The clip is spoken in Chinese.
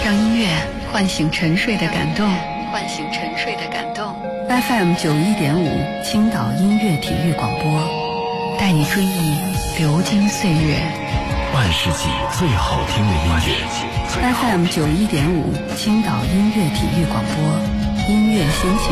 让音乐唤醒沉睡的感动。FM 91.5青岛音乐体育广播，带你追忆流金岁月， 半世纪最好听的音乐。 FM 91.5青岛音乐体育广播，音乐心情。